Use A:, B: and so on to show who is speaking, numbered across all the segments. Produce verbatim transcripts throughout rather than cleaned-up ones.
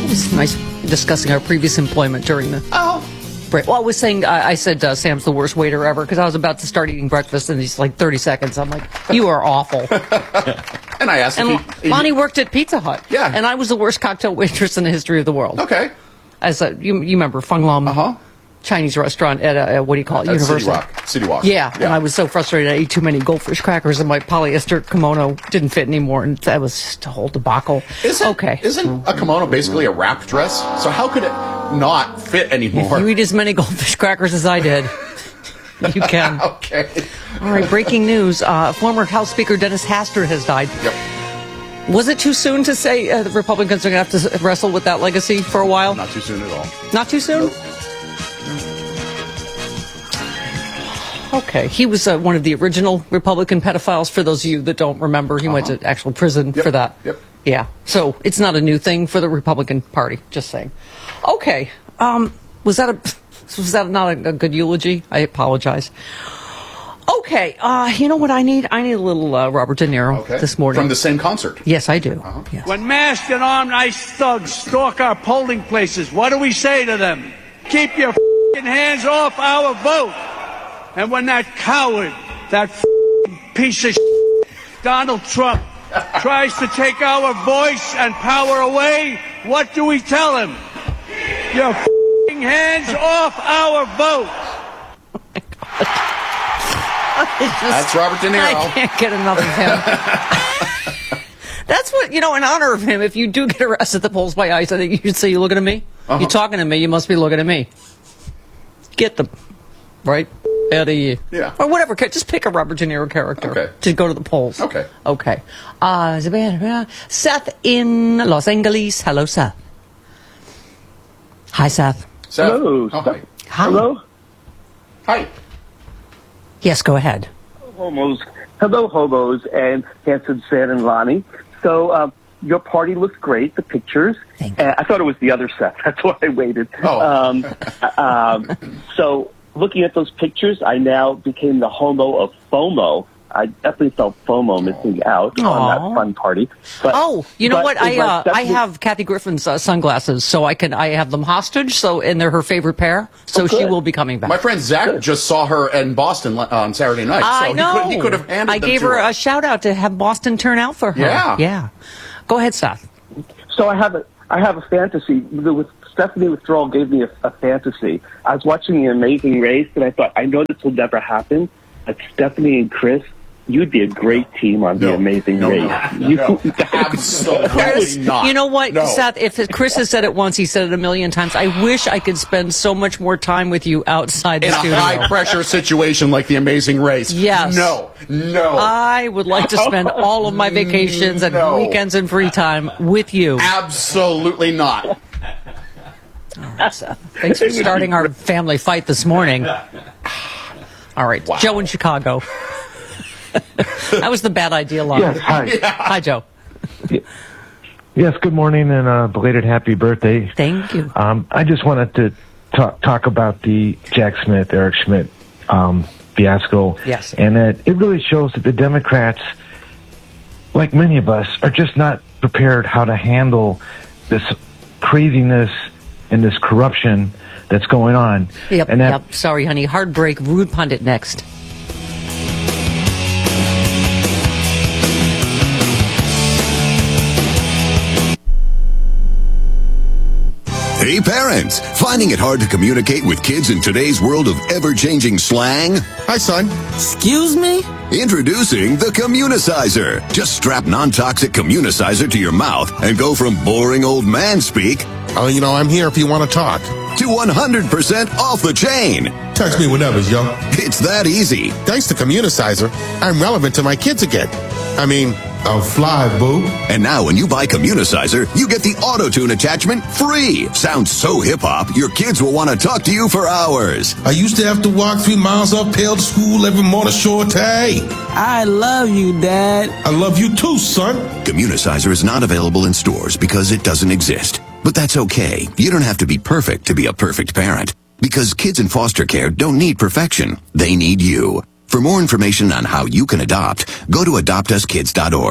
A: It was nice discussing our previous employment during the
B: Oh.
A: break. Well, I was saying, I, I said uh, Sam's the worst waiter ever because I was about to start eating breakfast and he's like thirty seconds. I'm like, you are awful.
B: And I asked
A: And
B: if he...
A: Lonnie worked at Pizza Hut.
B: Yeah.
A: And I was the worst cocktail waitress in the history of the world.
B: Okay.
A: As a, you, you remember Fung Lam
B: Uh-huh.
A: Chinese restaurant at, a, what do you call it,
B: At
A: University?
B: City Walk. City Walk.
A: Yeah, and I was so frustrated. I ate too many goldfish crackers and my polyester kimono didn't fit anymore, and that was just a whole debacle.
B: Isn't,
A: okay.
B: Isn't a kimono basically a wrap dress? So how could it not fit anymore?
A: You eat as many goldfish crackers as I did. You can.
B: Okay.
A: All right, breaking news. Uh, former House Speaker Dennis Hastert has died.
B: Yep.
A: Was it too soon to say uh, the Republicans are going to have to wrestle with that legacy for a while?
B: Not too soon at all.
A: Not too soon?
B: Nope.
A: Okay. He was uh, one of the original Republican pedophiles, for those of you that don't remember. He uh-huh. went to actual prison
B: yep.
A: for that.
B: Yep.
A: Yeah. So it's not a new thing for the Republican Party, just saying. Okay. Um, was that a was that not a, a good eulogy? I apologize. Okay. Uh, you know what I need? I need a little uh, Robert De Niro
B: Okay.
A: this morning.
B: From the same concert?
A: Yes, I do.
B: Uh-huh.
A: Yes.
C: When masked and armed ICE thugs stalk our polling places, what do we say to them? Keep your f***ing hands off our vote. And when that coward, that f***ing piece of shit, Donald Trump, tries to take our voice and power away, what do we tell him? Your f***ing hands off our vote.
A: Oh my God. Just,
B: That's Robert De Niro.
A: I can't get enough of him. That's what, you know, in honor of him, if you do get arrested at the polls by ICE, I think you should say, you looking at me?
B: Uh-huh.
A: You're talking to me, you must be looking at me. Get them, right? Out of you.
B: Yeah.
A: Or whatever, just pick a Robert De Niro character
B: Okay.
A: to go to the polls.
B: Okay.
A: Okay. Uh, Seth in Los Angeles. Hello, Seth. Hi, Seth.
B: Seth.
D: Hello.
B: Oh, hi.
A: Hi.
D: Hello?
B: Hi.
A: Yes, go ahead.
D: Homos. Hello, hobos, and handsome Sam and Lonnie. So, um, your party looks great, the pictures.
A: Thank you.
D: Uh, I thought it was the other Seth. That's why I waited.
B: Oh.
D: Um, um, so, looking at those pictures, I now became the homo of FOMO. I definitely felt FOMO missing out
A: Aww.
D: on that fun party. But,
A: Oh, you know
D: but
A: what?
D: it
A: I
D: was
A: uh, I
D: definitely-
A: have Kathy Griffin's uh, sunglasses, so I can I have them hostage. So and they're her favorite pair. So
D: Oh,
A: she
D: good.
A: will be coming back.
B: My friend Zach just saw her in Boston le- on Saturday night.
A: I
B: so
A: know.
B: He could, he could have handed
A: I
B: them
A: gave
B: to
A: her
B: her.
A: a shout out to have Boston turn out for her.
B: Yeah.
A: Yeah. Go ahead, Seth.
D: So I have a I have a fantasy. With Stephanie Withdrawal gave me a, a fantasy. I was watching The Amazing Race, and I thought, I know this will never happen, but Stephanie and Chris, you'd be a great team on
B: No.
D: The Amazing
B: No,
D: Race.
B: no,
D: You,
B: no. Absolutely
A: Chris,
B: not.
A: you know what,
B: No.
A: Seth? If Chris has said it once, he said it a million times. I wish I could spend so much more time with you outside the
B: In a
A: studio.
B: high-pressure situation like The Amazing Race.
A: Yes.
B: No. No.
A: I would like to spend all of my vacations and
B: No.
A: weekends and free time with you.
B: Absolutely not.
A: All right, Seth. Thanks for starting our family fight this morning. All right,
B: Wow.
A: Joe in Chicago. That was the bad idea line.
E: Yes, hi.
A: Hi, Joe.
E: Yes, good morning and uh, belated happy birthday.
A: Thank you.
E: Um, I just wanted to talk, talk about the Jack Smith, Eric Schmidt um, fiasco.
A: Yes.
E: And that it really shows that the Democrats, like many of us, are just not prepared how to handle this craziness and this corruption that's going on.
A: Yep,
E: and that,
A: yep. Sorry, honey. Hard break. Rude pundit next.
F: Hey parents, finding it hard to communicate with kids in today's world of ever-changing slang?
G: Hi, son.
H: Excuse me?
F: Introducing the Communicizer. Just strap non-toxic Communicizer to your mouth and go from boring old man speak
G: Oh, you know, I'm here if you want to talk.
F: to one hundred percent off the chain.
G: Text me whenever, yo.
F: It's that easy.
G: Thanks to Communicizer, I'm relevant to my kids again. I mean, I'm fly, boo.
F: And now when you buy Communicizer, you get the auto-tune attachment free. Sounds so hip-hop, your kids will want to talk to you for hours.
G: I used to have to walk three miles uphill to school every morning, short day.
H: I love you, Dad.
G: I love you too, son.
F: Communicizer is not available in stores because it doesn't exist. But that's okay. You don't have to be perfect to be a perfect parent. Because kids in foster care don't need perfection. They need you. For more information on how you can adopt, go to adopt us kids dot org.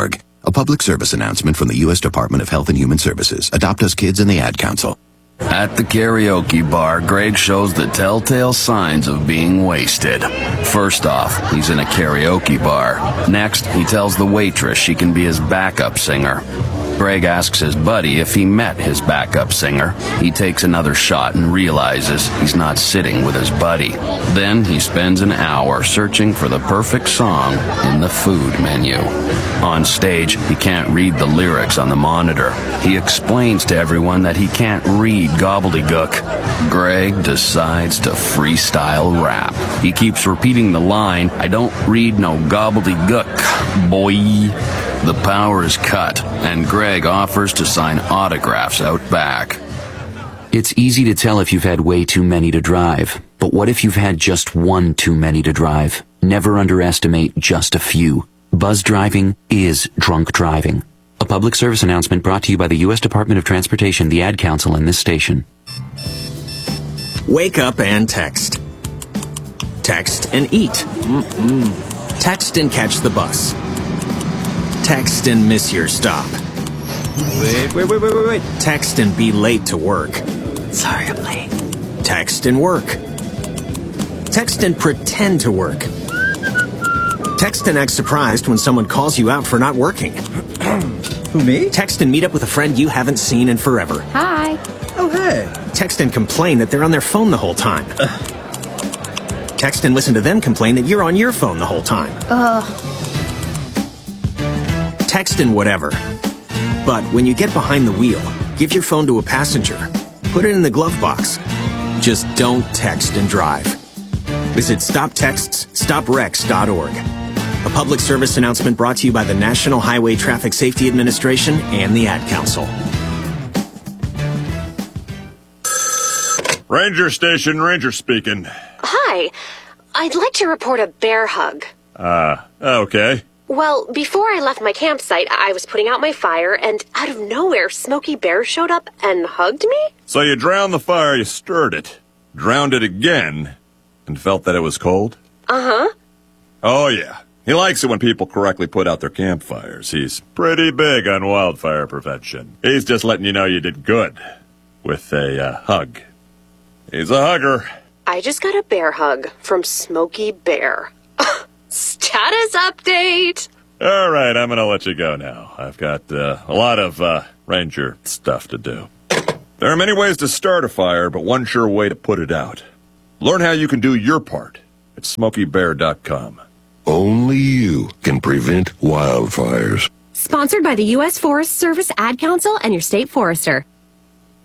F: A public service announcement from the U S Department of Health and Human Services. Adopt Us Kids and the Ad Council.
I: At the karaoke bar, Greg shows the telltale signs of being wasted. First off, he's in a karaoke bar. Next, he tells the waitress she can be his backup singer. Greg asks his buddy if he met his backup singer. He takes another shot and realizes he's not sitting with his buddy. Then he spends an hour searching for the perfect song in the food menu. On stage, he can't read the lyrics on the monitor. He explains to everyone that he can't read gobbledygook. Greg decides to freestyle rap. He keeps repeating the line, "I don't read no gobbledygook, boy." The power is cut, and Greg offers to sign autographs out back.
J: It's easy to tell if you've had way too many to drive, but what if you've had just one too many to drive? Never underestimate just a few. Buzz driving is drunk driving. A public service announcement brought to you by the U S Department of Transportation, the Ad Council, and this station.
K: Wake up and text. Text and eat. Mm-mm. Text and catch the bus. Text and miss your stop. Wait, wait, wait, wait, wait, wait. Text and be late to work.
H: Sorry, I'm late.
K: Text and work. Text and pretend to work. Text and act surprised when someone calls you out for not working.
H: Who, me?
K: Text and meet up with a friend you haven't seen in forever.
L: Hi.
H: Oh, hey.
K: Text and complain that they're on their phone the whole time. Text and listen to them complain that you're on your phone the whole time.
L: Ugh.
K: Text and whatever. But when you get behind the wheel, give your phone to a passenger. Put it in the glove box. Just don't text and drive. Visit stop texts stop wrecks dot org. A public service announcement brought to you by the National Highway Traffic Safety Administration and the Ad Council.
M: Ranger Station, Ranger speaking.
N: Hi. I'd like to report a bear hug.
M: Ah, uh, okay.
N: Well, before I left my campsite, I was putting out my fire, and out of nowhere, Smokey Bear showed up and hugged me?
M: So you drowned the fire, you stirred it, drowned it again, and felt that it was cold?
N: Uh-huh.
M: Oh, yeah. He likes it when people correctly put out their campfires. He's pretty big on wildfire prevention. He's just letting you know you did good with a uh, hug. He's a hugger.
N: I just got a bear hug from Smokey Bear. Status update!
M: All right, I'm going to let you go now. I've got uh, a lot of uh, ranger stuff to do. There are many ways to start a fire, but one sure way to put it out. Learn how you can do your part at smokey bear dot com.
O: Only you can prevent wildfires.
L: Sponsored by the U S Forest Service Ad Council and your state forester.